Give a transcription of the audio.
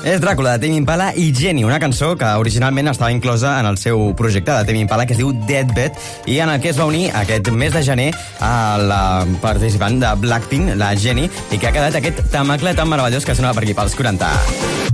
És Dràcula, de Tame Impala i Jenny, una cançó que originalment estava inclosa en el seu projecte de Tame Impala, que es diu Deathbed, i en el que es va unir aquest mes de gener a la participant de Blackpink, la Jenny, i que ha quedat aquest tamacle tan meravellós que sonava per aquí, pels 40.